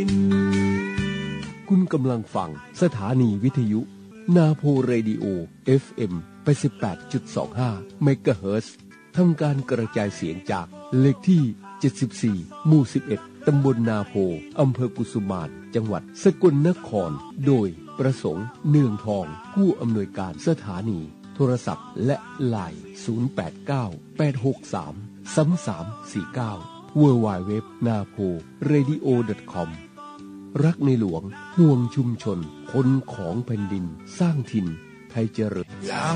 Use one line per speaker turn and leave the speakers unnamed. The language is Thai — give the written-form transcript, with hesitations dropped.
น
คุณกำลังฟังสถานีวิทยุนาโพเรดิโอ FM 88.25 เมกะเฮิรตซ์ทำการกระจายเสียงจากเลขที่ 74 หมู่ 11 ตำบลนาโพ อำเภอกุสุมาน จังหวัดสกลนคร โดยประสงค์เนืองทอง ผู้อำนวยการสถานีโทรศัพท์และไลน์ 089-863-3349 www.naporadio.com รักในหลวงห่วงชุมชนคนของแผ่นดินสร้างถิ่นไทยเจริญ